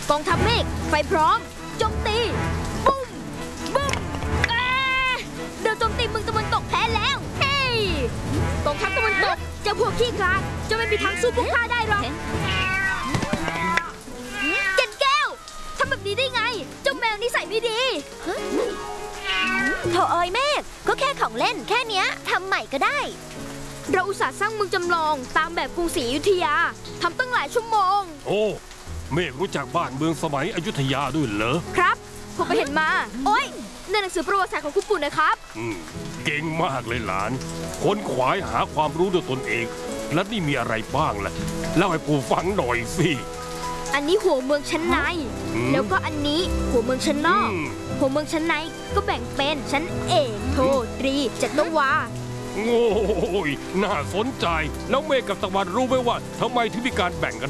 กองทัพเมฆไฟพร้อมโจมตีบุ้มบุ้มเดี๋ยวโจมตีเมืองตะวันตกแพ้แล้วเฮ้ยกองทัพตะวันตกเจ้าพวกขี้คลาดจะไม่มีทางสู้พวกข้าได้หรอกเก่นแก้วทำแบบนี้ได้ไงเจ้าแมวนิสัยไม่ดีโถเอ้ยเมฆก็แค่ของเล่นแค่เนี้ยทำใหม่ก็ได้เราอุตส่าห์สร้างเมืองจำลองตามแบบกรุงศรีอยุธยาทำตั้งหลายชั่วโมงโอ้เมฆรู้จักบ้านเมืองสมัยอยุธยาด้วยเหรอครับผมไปเห็นมาโอ้ยในหนังสือประวัติศาสตร์ของคุณปู่นะครับเก่งมากเลยหลานค้นขวายหาความรู้ด้วยตนเองและนี่มีอะไรบ้างล่ะเล่าให้ปู่ฟังหน่อยสิอันนี้หัวเมืองชั้นในแล้วก็อันนี้หัวเมืองชั้นนอกหัวเมืองชั้นในก็แบ่งเป็นชั้นเอกโทตรีจัตวาโอ้ยน่าสนใจแล้วเมฆกับตะวันรู้ไหมว่าทำไมถึงมีการแบ่งกัน